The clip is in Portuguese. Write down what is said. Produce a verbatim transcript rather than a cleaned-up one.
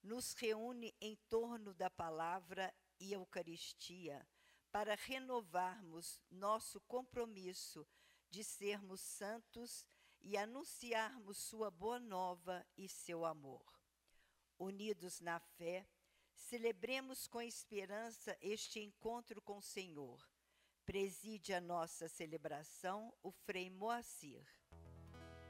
nos reúne em torno da palavra e Eucaristia para renovarmos nosso compromisso de sermos santos e anunciarmos sua boa nova e seu amor. Unidos na fé, celebremos com esperança este encontro com o Senhor. Preside a nossa celebração o Frei Moacir.